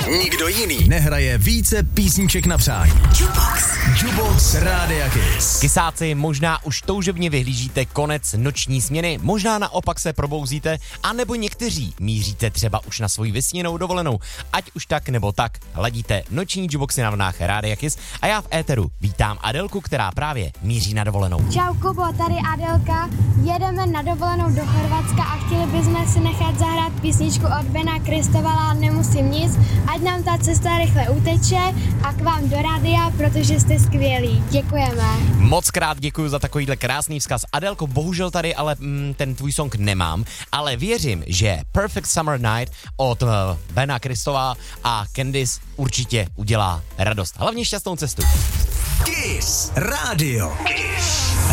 Nikdo jiný nehraje více písniček na přání. Jukebox Rádia Kiss. Kysáci, možná už toužebně vyhlížíte konec noční směny, možná naopak se probouzíte, anebo někteří míříte třeba už na svoji vysněnou dovolenou. Ať už tak nebo tak, ladíte noční jukeboxy na vlnách Rádia Kiss a já v éteru vítám Adelku, která právě míří na dovolenou. Čau Kubo, tady Adelka. Jedeme na dovolenou do Chorvatska a chtěli bychom si nechat zahrát písničku od Bena Kristovala Nemusím nic, ať nám ta cesta rychle uteče a k vám do rádia, protože jste skvělí. Děkujeme. Moc krát děkuji za takovýhle krásný vzkaz. Adelko, bohužel tady ale ten tvůj song nemám, ale věřím, že Perfect Summer Night od Bena Kristova a Candice určitě udělá radost. Hlavně šťastnou cestu. Kiss Radio. Kiss.